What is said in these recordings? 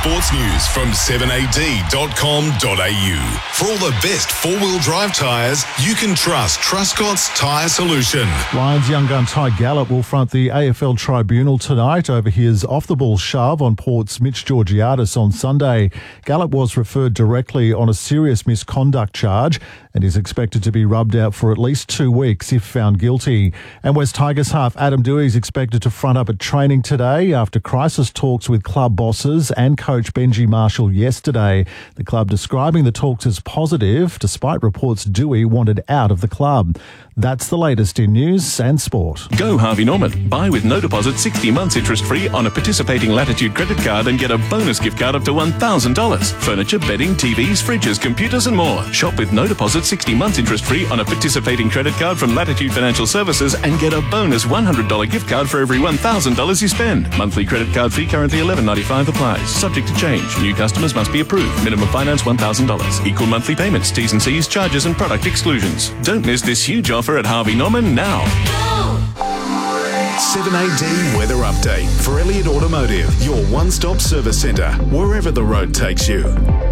sports news from 7ad.com.au. For all the best four-wheel drive tyres, you can trust Truscott's Tyre Solution. Lions young gun Ty Gallup will front the AFL Tribunal tonight over his off-the-ball shove on Port's Mitch Georgiadis on Sunday. Gallup was referred directly on a serious misconduct charge and is expected to be rubbed out for at least 2 weeks if found guilty. And West Tigers half Adam Dewey is expected to front up at training today after crisis talks with club bosses and coach Benji Marshall yesterday. The club describing the talks as positive, despite reports Dewey wanted out of the club. That's the latest in news and sport. Go Harvey Norman. Buy with no deposit 60 months interest-free on a participating Latitude credit card and get a bonus gift card up to $1,000. Furniture, bedding, TVs, fridges, computers and more. Shop with no deposit 60 months interest-free on a participating credit card from Latitude Financial Services and get a bonus $100 gift card for every $1,000 you spend. Monthly credit card fee currently $11.95 applies. Subject to change. New customers must be approved. Minimum finance $1,000. Equal monthly payments, T's and C's, charges and product exclusions. Don't miss this huge offer at Harvey Norman now. 7AD Weather Update for Elliott Automotive, your one-stop service centre, wherever the road takes you.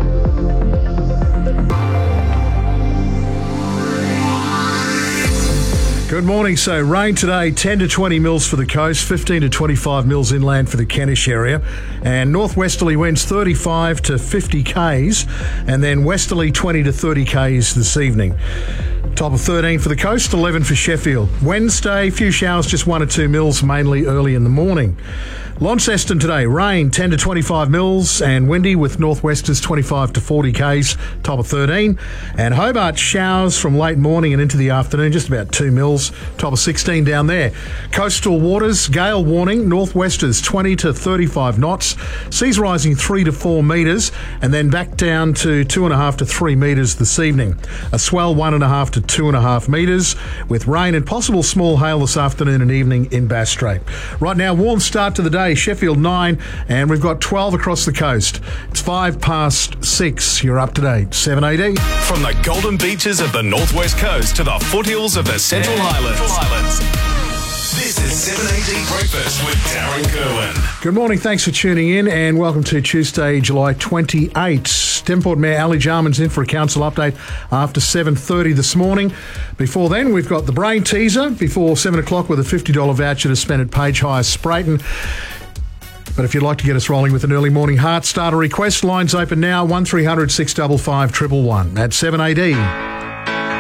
Good morning. So rain today, 10 to 20 mils for the coast, 15 to 25 mils inland for the Kentish area, and northwesterly winds 35 to 50 k's, and then westerly 20 to 30 k's this evening. Top of 13 for the coast, 11 for Sheffield. Wednesday, few showers, just 1 or 2 mils, mainly early in the morning. Launceston today, rain 10 to 25 mils and windy with northwesters 25 to 40 k's, top of 13. And Hobart, showers from late morning and into the afternoon, just about 2 mils, top of 16 down there. Coastal waters, gale warning, northwesters 20 to 35 knots, seas rising 3 to 4 metres, and then back down to 2.5 to 3 metres this evening. A swell 1.5 to 2.5 metres, with rain and possible small hail this afternoon and evening in Bass Strait. Right now, warm start to the day. Sheffield 9, and we've got 12 across the coast. It's 5 past 6. You're up to date. 7AD. From the golden beaches of the northwest coast to the foothills of the Central Highlands. This is 7AD Breakfast with Darren Kerwin. Good morning. Thanks for tuning in, and welcome to Tuesday, July 28. Devonport Mayor Ali Jarman's in for a council update after 7:30 this morning. Before then, we've got the brain teaser before 7 o'clock with a $50 voucher to spend at Page Hire Sprayton. But if you'd like to get us rolling with an early morning heart starter request, lines open now, 1300 655 111 at 7AD.